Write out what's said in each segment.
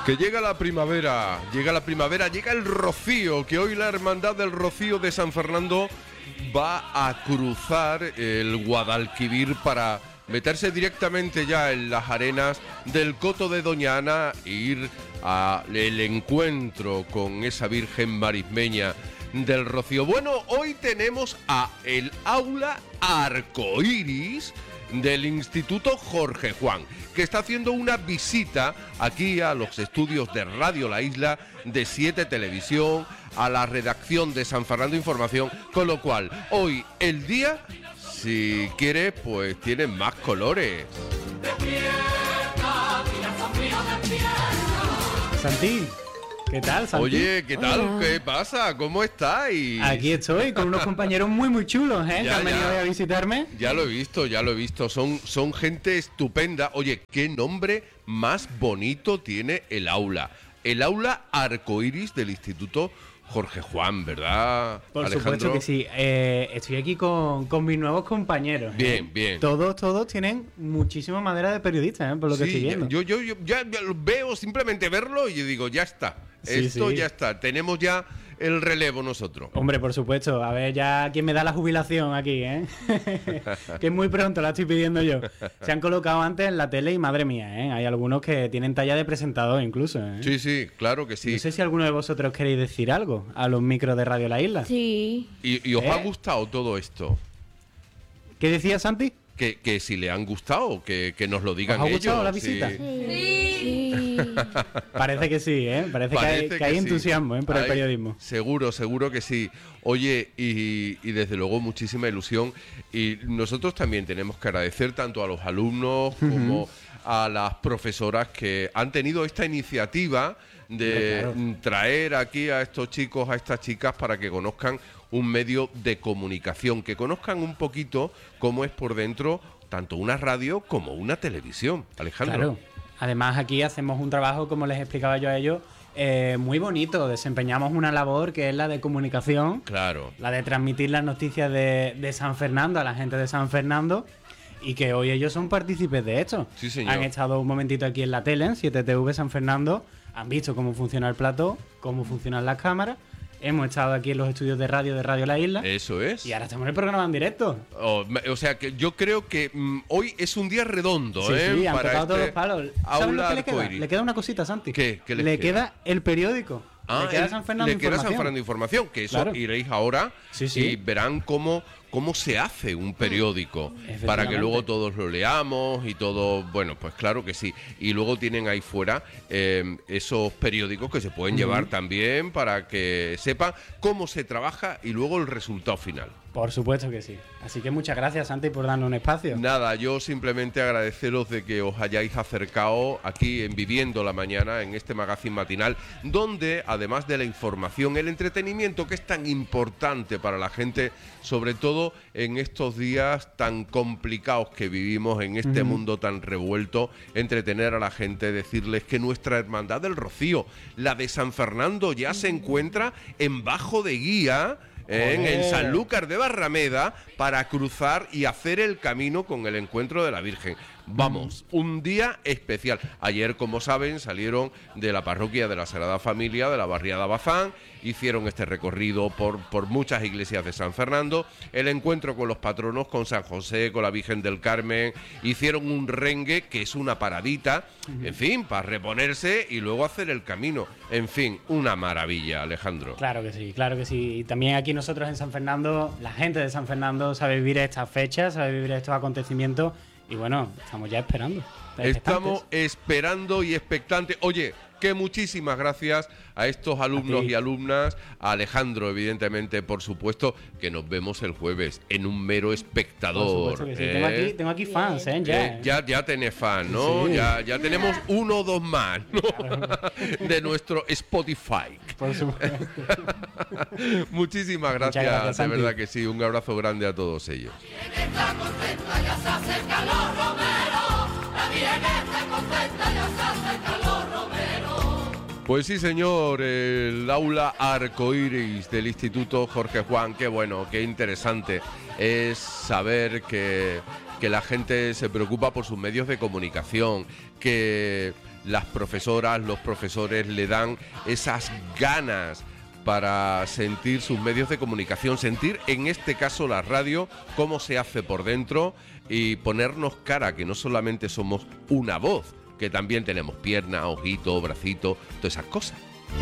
Que llega la primavera, llega el Rocío, que hoy la Hermandad del Rocío de San Fernando va a cruzar el Guadalquivir para meterse directamente ya en las arenas del Coto de Doña Ana e ir al encuentro con esa Virgen marismeña del Rocío. Bueno, hoy tenemos a el Aula Arcoiris del Instituto Jorge Juan, que está haciendo una visita aquí a los estudios de Radio La Isla, de 7 Televisión, a la redacción de San Fernando Información, con lo cual hoy el día, si quiere, pues tiene más colores. Santi, ¿qué tal, Santi? Oye, ¿qué tal? Hola. ¿Qué pasa? ¿Cómo estáis? Aquí estoy con unos compañeros muy chulos, ¿eh? Que han venido hoy a visitarme. Ya lo he visto. Son gente estupenda. Oye, ¿qué nombre más bonito tiene el aula? El Aula Arcoiris del Instituto Jorge Juan, ¿verdad, Por Alejandro? supuesto que sí. Estoy aquí con mis nuevos compañeros. Bien. Todos tienen muchísima madera de periodistas, por lo que estoy viendo. Yo ya veo, simplemente verlo y yo digo, ya está. Ya está. Tenemos ya el relevo nosotros. Hombre, por supuesto. A ver ya quién me da la jubilación aquí, ¿eh? Que es muy pronto, la estoy pidiendo yo. Se han colocado antes en la tele y madre mía, ¿eh? Hay algunos que tienen talla de presentador incluso, ¿eh? Sí, claro que sí. No sé si alguno de vosotros queréis decir algo a los micros de Radio La Isla. Sí. ¿Y os ha gustado todo esto? ¿Qué decía Santi? Que si le han gustado, que nos lo digan ellos. ¿Os ha gustado ellos, la visita? Sí. Parece que sí, ¿eh? Parece que hay entusiasmo, ¿eh? Por el periodismo. Seguro que sí. Oye, y desde luego muchísima ilusión. Y nosotros también tenemos que agradecer tanto a los alumnos como a las profesoras que han tenido esta iniciativa de traer aquí a estos chicos, a estas chicas, para que conozcan un medio de comunicación, que conozcan un poquito cómo es por dentro tanto una radio como una televisión. Alejandro. Claro. Además, aquí hacemos un trabajo, como les explicaba yo a ellos, muy bonito. Desempeñamos una labor que es la de comunicación. Claro. La de transmitir las noticias de San Fernando a la gente de San Fernando. Y que hoy ellos son partícipes de esto. Sí, señor. Han estado un momentito aquí en la tele, en 7TV San Fernando. Han visto cómo funciona el plató, cómo funcionan las cámaras. Hemos estado aquí en los estudios de Radio La Isla. Eso es. Y ahora estamos en el programa en directo. O sea que yo creo que hoy es un día redondo, Sí, han para tocado todos los palos. ¿Sabes lo que le queda? Arcoiris. Le queda una cosita, Santi. ¿Qué les le queda? queda el periódico. Le queda San Fernando Información, que eso claro. Iréis ahora Sí. y verán cómo se hace un periódico para que luego todos lo leamos y todo. Bueno, pues claro que sí. Y luego tienen ahí fuera esos periódicos que se pueden llevar también para que sepan cómo se trabaja y luego el resultado final. Por supuesto que sí. Así que muchas gracias, Santi, por darnos un espacio. Nada, yo simplemente agradeceros de que os hayáis acercado aquí en Viviendo la Mañana, en este magazine matinal, donde además de la información, el entretenimiento, que es tan importante para la gente, sobre todo en estos días tan complicados que vivimos, en este mundo tan revuelto, entretener a la gente, decirles que nuestra Hermandad del Rocío, la de San Fernando, ya se encuentra en Bajo de Guía, en Sanlúcar de Barrameda, para cruzar y hacer el camino con el encuentro de la Virgen. Vamos, un día especial. Ayer, como saben, salieron de la parroquia de la Sagrada Familia, de la barriada Bazán, hicieron este recorrido por muchas iglesias de San Fernando, el encuentro con los patronos, con San José, con la Virgen del Carmen, hicieron un rengue, que es una paradita, en fin, para reponerse y luego hacer el camino. En fin, una maravilla, Alejandro. Claro que sí. Y también aquí nosotros en San Fernando, la gente de San Fernando sabe vivir estas fechas, sabe vivir estos acontecimientos. Y bueno, estamos ya esperando. Estamos esperando y expectantes. Oye, que muchísimas gracias a estos alumnos y alumnas, a Alejandro, evidentemente, por supuesto, que nos vemos el jueves en un mero espectador. Por supuesto que sí. Tengo aquí fans, ya tenés fans, ¿no? Sí. Ya tenemos 1 o 2 más, ¿no? Claro. De nuestro Spotify. Por supuesto. Muchísimas gracias, de verdad que sí. Un abrazo grande a todos ellos. Pues sí, señor, el Aula Arcoiris del Instituto Jorge Juan. Qué bueno, qué interesante es saber que la gente se preocupa por sus medios de comunicación, que las profesoras, los profesores le dan esas ganas para sentir sus medios de comunicación, sentir en este caso la radio, cómo se hace por dentro y ponernos cara, que no solamente somos una voz, que también tenemos pierna, ojito, bracito, todas esas cosas.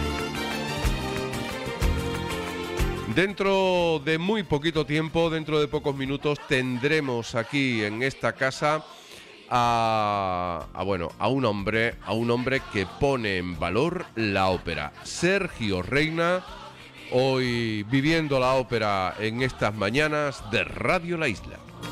Dentro de muy poquito tiempo, dentro de pocos minutos, tendremos aquí en esta casa a un hombre que pone en valor la ópera. Sergio Reina, hoy viviendo la ópera en estas mañanas de Radio La Isla.